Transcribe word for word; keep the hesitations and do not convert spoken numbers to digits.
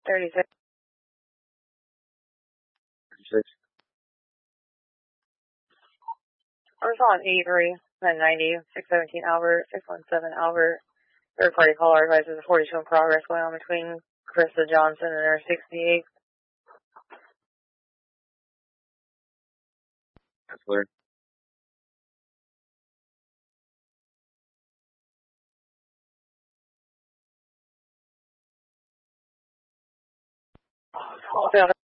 thirty-six. Six. I'm calling eighty-three, ten ninety, six seventeen Albert, six one seven Albert. Third party caller advises a forty-two in progress going on between Krista Johnson and her sixty-eight. That's clear. Okay.